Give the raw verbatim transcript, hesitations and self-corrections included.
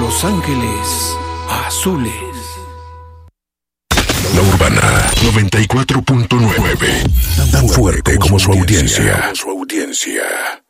Los Ángeles Azules. La Urbana noventa y cuatro punto nueve. Tan fuerte como su audiencia. Su audiencia.